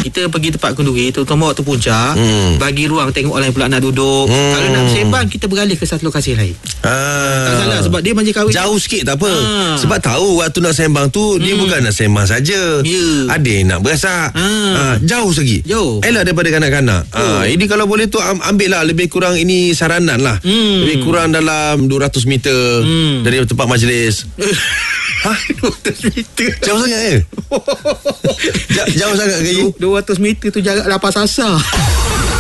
kita pergi tempat kenduri, terutama waktu puncak, bagi ruang tengok orang yang pula nak duduk. Kalau nak bersembang, kita beralih ke satu lokasi lain. Tak salah, sebab dia majlis kahwin jauh sikit tak apa. Sebab tahu waktu nak sembang tu dia bukan nak sembang saja. Ada yang nak berasak. Jauh lagi. Elak daripada kanak-kanak. Ini kalau boleh tu ambil lah lebih kurang ini saranan lah. Lebih kurang dalam 200 meter dari tempat majlis. 200 meter. Jauh sangat Jauh sangat ke? 200 meter tu jarak lapas asar.